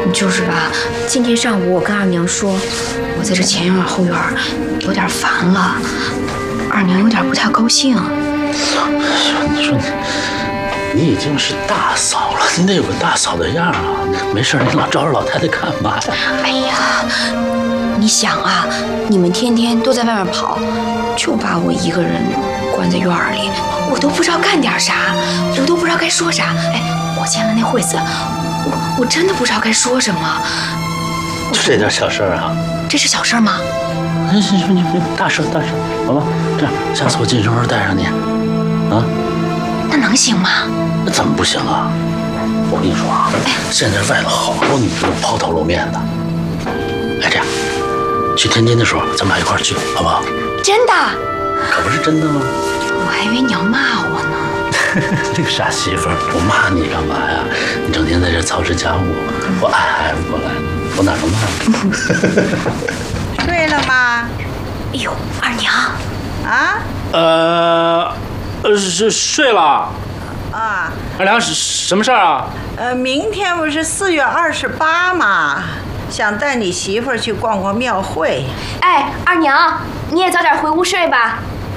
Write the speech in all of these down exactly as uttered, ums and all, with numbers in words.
就是吧，今天上午我跟二娘说，我在这前院后院有点烦了，二娘有点不太高兴。 你说你，你已经是大嫂了，你得有个大嫂的样啊！没事，你老招着老太太干嘛呀？ 哎呀，你想啊，你们天天都在外面跑，就把我一个人关在院里，我都不知道干点啥，我都不知道该说啥。哎，我见了那惠子，我我真的不知道该说什么。 就这点小事啊？ 这是小事吗？ 你你你你大事大事，好吧？这样，下次我进城时候带上你，啊？ 那能行吗？ 那怎么不行啊？我跟你说啊，现在外头好多女的都抛头露面的。哎，这样，去天津的时候咱们俩一块儿去，好不好？ 真的？ 可不是真的吗？ 我还以为你要骂我呢。 这个傻媳妇儿，我骂你干嘛呀？你整天在这操持家务，我爱孩子过来，我哪能骂你？ 睡了吗？ 哎呦，二娘。 啊？ 呃，呃，是睡了。 啊。 二娘，是什么事儿啊？ 呃，明天不是四月二十八吗？想带你媳妇儿去逛逛庙会。 哎，二娘，你也早点回屋睡吧。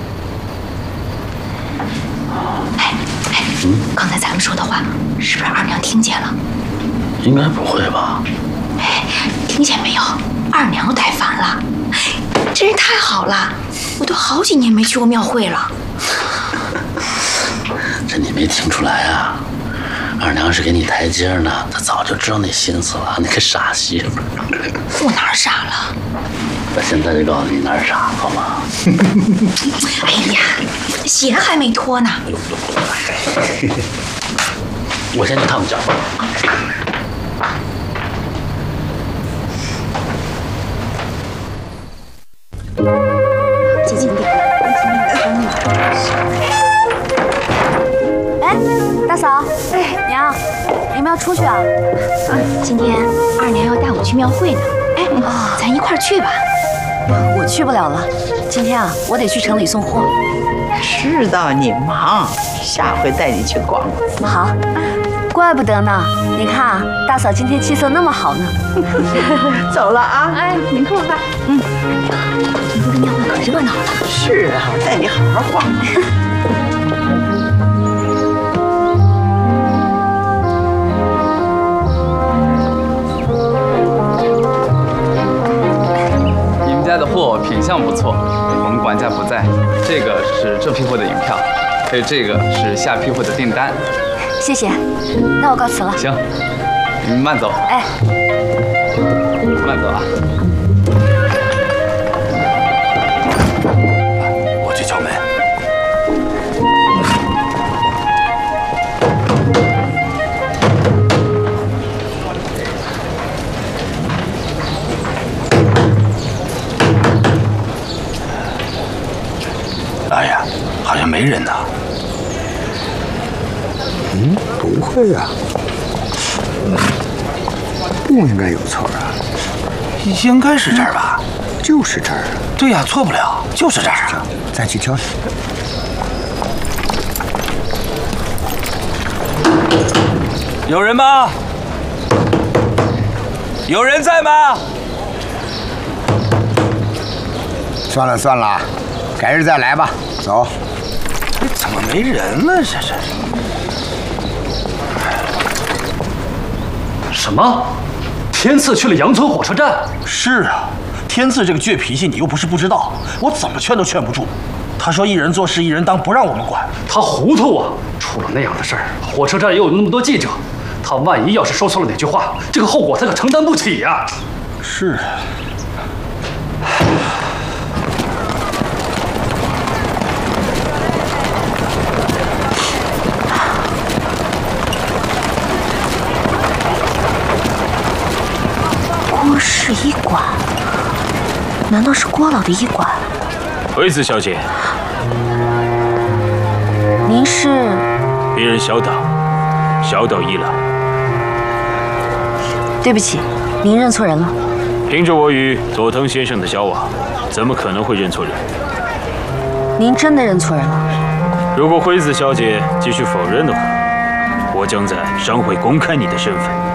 哎哎，嗯，刚才咱们说的话，是不是二娘听见了？ 应该不会吧？ 哎，听见没有？二娘又带烦了，真是太好了！我都好几年没去过庙会了。 这你没听出来啊？二娘是给你台阶呢，她早就知道那心思了。你个傻媳妇儿！ 我哪儿傻了？ 我现在就告诉你哪儿傻，好吗？ 哎呀，鞋还没脱呢。 我先去烫脚。 接近点。 哎，大嫂，哎，娘，你们要出去啊？ 啊，今天二娘要带我去庙会呢。哎，咱一块儿去吧。 我去不了了，今天啊，我得去城里送货。 知道你忙，下回带你去逛。 好，怪不得呢。你看啊，大嫂今天气色那么好呢。 走了啊！ 哎，您客吧。 嗯。听说这庙会可热闹了。 是啊，我带你好好逛。 家的货品相不错，我们管家不在，这个是这批货的引票，还有这个是下批货的订单。 谢谢，那我告辞了。 行，你慢走。 哎， 慢走啊。 我去敲门。哎呀，好像没人呢。 嗯，不会呀、嗯，不应该有错啊。 应该是这儿吧？ 就是这儿。 对呀，错不了，就是这儿啊。 再去挑。 有人吗？有人在吗？ 算了算了，改日再来吧。走。 怎么没人了？这是。 什么？天赐去了杨村火车站？ 是啊，天赐这个倔脾气，你又不是不知道，我怎么劝都劝不住。他说一人做事一人当，不让我们管。 他糊涂啊！出了那样的事儿，火车站也有那么多记者，他万一要是说错了哪句话，这个后果他可承担不起呀。 是。 郭氏医馆，难道是郭老的医馆？ 惠子小姐， 您是？ 别人小岛，小岛一郎。 对不起，您认错人了。 凭着我与佐藤先生的交往，怎么可能会认错人？ 您真的认错人了？ 如果惠子小姐继续否认的话，我将在商会公开你的身份。